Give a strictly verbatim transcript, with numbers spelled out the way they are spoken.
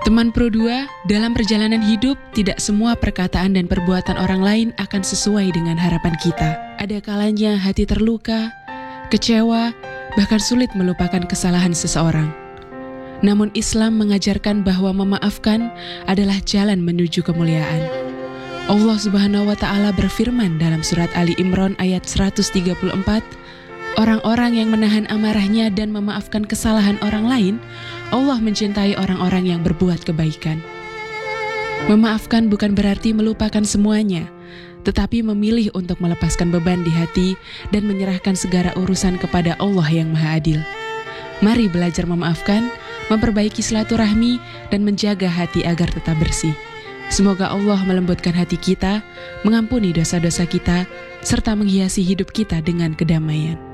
Teman Pro dua, dalam perjalanan hidup, tidak semua perkataan dan perbuatan orang lain akan sesuai dengan harapan kita. Ada kalanya hati terluka, kecewa, bahkan sulit melupakan kesalahan seseorang. Namun Islam mengajarkan bahwa memaafkan adalah jalan menuju kemuliaan. Allah Subhanahu wa Ta'ala berfirman dalam surat Ali Imran ayat seratus tiga puluh empat, orang-orang yang menahan amarahnya dan memaafkan kesalahan orang lain, Allah mencintai orang-orang yang berbuat kebaikan. Memaafkan bukan berarti melupakan semuanya, tetapi memilih untuk melepaskan beban di hati dan menyerahkan segala urusan kepada Allah yang Maha Adil. Mari belajar memaafkan, memperbaiki silaturahmi, dan menjaga hati agar tetap bersih. Semoga Allah melembutkan hati kita, mengampuni dosa-dosa kita, serta menghiasi hidup kita dengan kedamaian.